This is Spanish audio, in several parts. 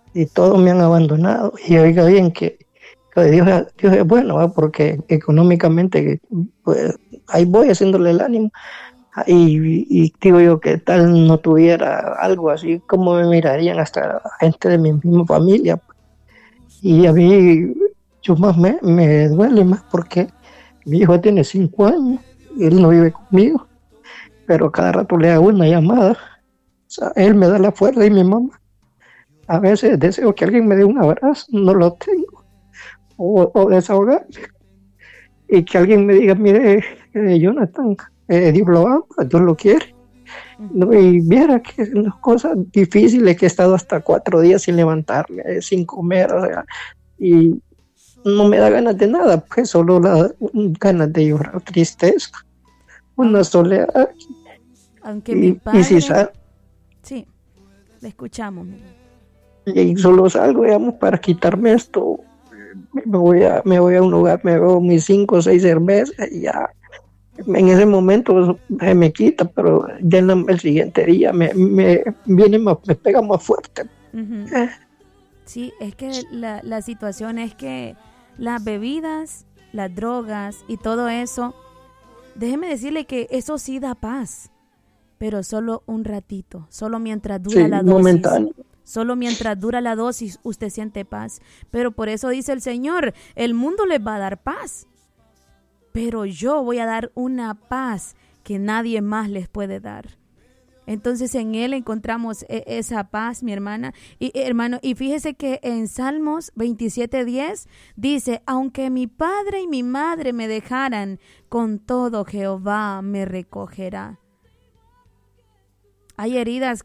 y todos me han abandonado. Y oiga bien que Dios es bueno, ¿va? Porque económicamente, pues ahí voy haciéndole el ánimo. Y digo yo que tal no tuviera algo así, como me mirarían hasta gente de mi misma familia. Y a mí, yo más me duele más porque mi hijo tiene 5 años y él no vive conmigo, pero cada rato le hago una llamada. O sea, él me da la fuerza y mi mamá. A veces deseo que alguien me dé un abrazo, no lo tengo, o desahogar, y que alguien me diga, mire, Jonathan, Dios lo ama, Dios lo quiere. No, y viera que las cosas difíciles que he estado hasta 4 días sin levantarme, sin comer, o sea, y no me da ganas de nada, pues solo ganas de llorar, tristeza, una Aun- soledad. Aunque mi Y si padre, sí, le escuchamos. y solo salgo, digamos, para quitarme esto, me voy a un lugar, me veo mis 5 o 6 cervezas y ya en ese momento se me quita, pero ya el siguiente día me viene más, me pega más fuerte. Ujú. Sí, es que la situación es que las bebidas, las drogas y todo eso, déjeme decirle que eso sí da paz, pero solo un ratito, solo mientras dura Sí, la dosis. momentáneo. Solo mientras dura la dosis usted siente paz. Pero por eso dice el Señor, el mundo les va a dar paz, pero yo voy a dar una paz que nadie más les puede dar. Entonces en Él encontramos esa paz, mi hermana y hermano. Y fíjese que en Salmos 27:10 dice, aunque mi padre y mi madre me dejaran, con todo Jehová me recogerá. Hay heridas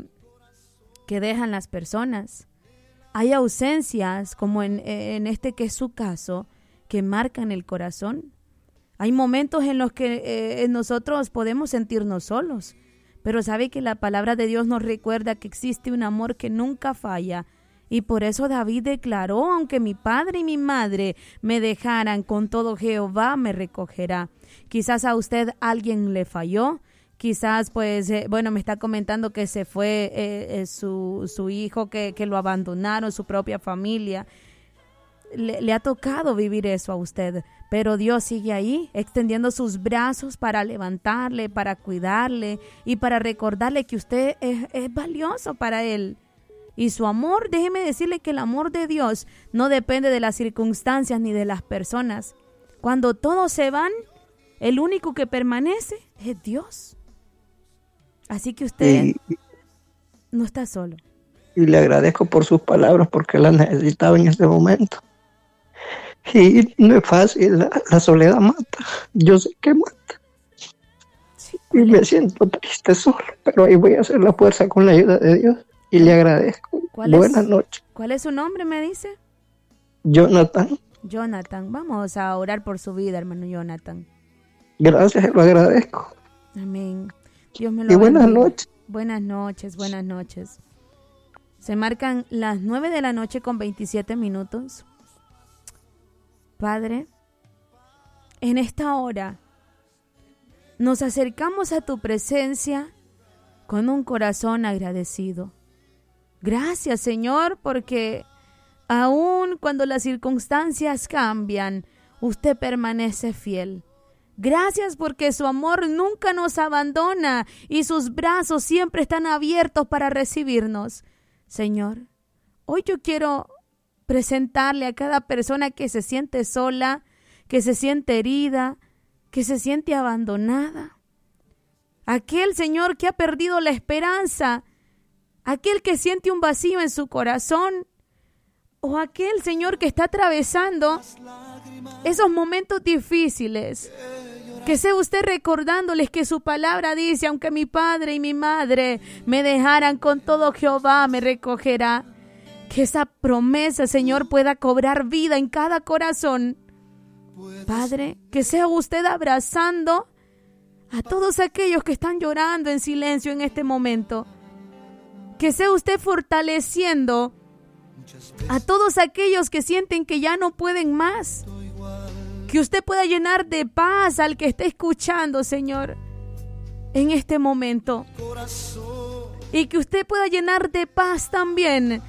que dejan las personas. Hay ausencias, como en este que es su caso, que marcan el corazón. Hay momentos en los que nosotros podemos sentirnos solos, pero sabe que la palabra de Dios nos recuerda que existe un amor que nunca falla. Y por eso David declaró, aunque mi padre y mi madre me dejaran, con todo Jehová me recogerá. Quizás a usted alguien le falló. Quizás, pues, bueno, me está comentando que se fue su hijo, que lo abandonaron, su propia familia. Le ha tocado vivir eso a usted, pero Dios sigue ahí, extendiendo sus brazos para levantarle, para cuidarle y para recordarle que usted es valioso para Él. Y su amor, déjeme decirle que el amor de Dios no depende de las circunstancias ni de las personas. Cuando todos se van, el único que permanece es Dios. Así que usted Y, no está solo. y le agradezco por sus palabras porque las necesitaba en este momento. Y no es fácil, la soledad mata, yo sé que mata. Sí, Y me siento triste solo, pero ahí voy a hacer la fuerza con la ayuda de Dios. Y le agradezco. Buenas noches. ¿Cuál es su nombre, me dice? Jonathan, Jonathan. Vamos a orar por su vida, hermano Jonathan. gracias, lo agradezco. Amén. Dios me Y lo buenas bendiga. noches. Buenas noches, buenas noches. Se marcan las 9 de la noche con 27 minutos. Padre, en esta hora nos acercamos a tu presencia con un corazón agradecido. Gracias, Señor, porque aun cuando las circunstancias cambian, usted permanece fiel. Gracias porque su amor nunca nos abandona y sus brazos siempre están abiertos para recibirnos. Señor, hoy yo quiero presentarle a cada persona que se siente sola, que se siente herida, que se siente abandonada. Aquel, Señor, que ha perdido la esperanza, aquel que siente un vacío en su corazón, o aquel, Señor, que está atravesando esos momentos difíciles. Que sea usted recordándoles que su palabra dice, aunque mi padre y mi madre me dejaran, con todo Jehová me recogerá. Que esa promesa, Señor, pueda cobrar vida en cada corazón. Padre, que sea usted abrazando a todos aquellos que están llorando en silencio en este momento. Que sea usted fortaleciendo a todos aquellos que sienten que ya no pueden más. Que usted pueda llenar de paz al que esté escuchando, Señor, en este momento. Y que usted pueda llenar de paz también